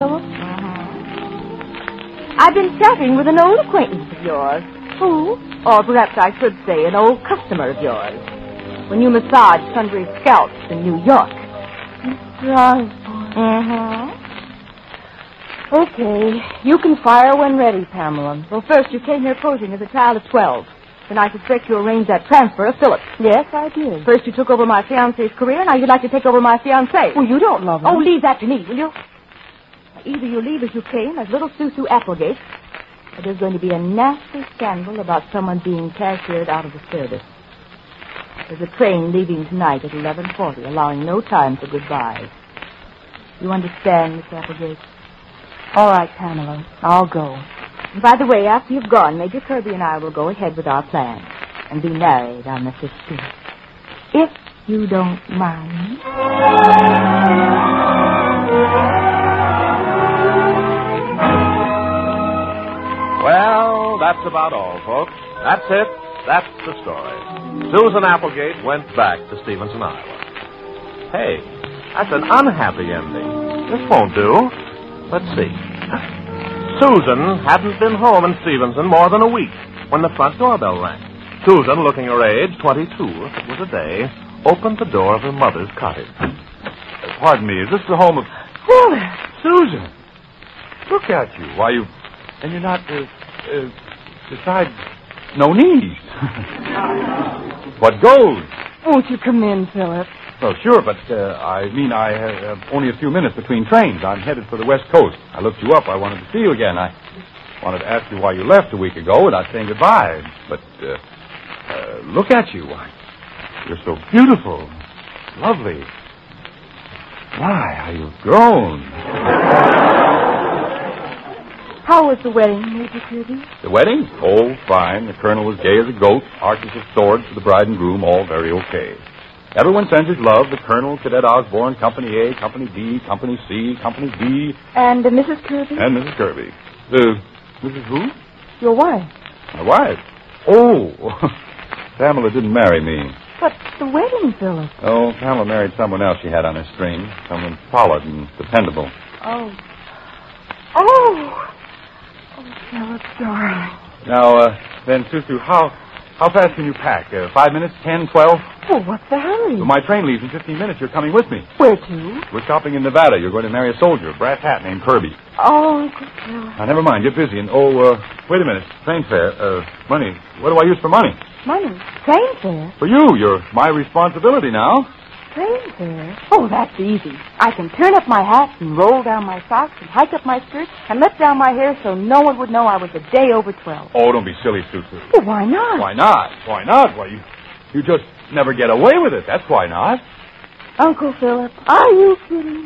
I've been chatting with an old acquaintance of yours. Who? Or perhaps I should say an old customer of yours. When you massage sundry scalps in New York. Mr. Osborne. Okay, you can fire when ready, Pamela. Well, first, you came here posing as a child of 12. Then I suspect you arranged that transfer of Philip. Yes, I did. First, you took over my fiancé's career, now you'd like to take over my fiancé. Well, you don't love him. Oh, leave that to me, will you? Either you leave as you came, as little Susu Applegate, or there's going to be a nasty scandal about someone being cashiered out of the service. There's a train leaving tonight at 11:40, allowing no time for goodbyes. You understand, Miss Applegate? All right, Pamela, I'll go. And by the way, after you've gone, Major Kirby and I will go ahead with our plan and be married on the 15th. If you don't mind. Well, that's about all, folks. That's it. That's the story. Susan Applegate went back to Stevenson, Iowa. Hey, that's an unhappy ending. This won't do. Let's see. Susan hadn't been home in Stevenson more than a week when the front doorbell rang. Susan, looking her age, 22, if it was a day, opened the door of her mother's cottage. Pardon me, is this the home of... Philip! Susan! Look at you. Why, you... And you're not, besides, no knees. What goes? Won't you come in, Philip? Well, sure, but, I have only a few minutes between trains. I'm headed for the West Coast. I looked you up. I wanted to see you again. I wanted to ask you why you left a week ago without saying goodbye. But, look at you. Why, you're so beautiful. Lovely. My, how you've grown. How was the wedding, Major Kirby? The wedding? Oh, fine. The colonel was gay as a goat. Arches of swords for the bride and groom, all very okay. Everyone sends his love. The colonel, Cadet Osborne, Company A, Company B, Company C, Company D. And Mrs. Kirby? And Mrs. Kirby. Mrs. who? Your wife. My wife? Oh, Pamela didn't marry me. But the wedding, Philip. Oh, Pamela married someone else she had on her string. Someone solid and dependable. Oh, Philip, darling. Now, then, Susu, how fast can you pack? 5 minutes, 10, 12? Oh, what's the hurry? Well, my train leaves in 15 minutes. You're coming with me. Where to? We're stopping in Nevada. You're going to marry a soldier, a brass hat named Kirby. Oh, Uncle Philip. Now, never mind. Get busy. And, wait a minute. Train fare. Money. What do I use for money? Money? Train fare? For you. You're my responsibility now. Train fare? Oh, that's easy. I can turn up my hat and roll down my socks and hike up my skirt and let down my hair so no one would know I was a day over 12. Oh, don't be silly, Susu. Well, why not? Why not? Why not? Why, you just never get away with it. That's why not. Uncle Philip, are you kidding?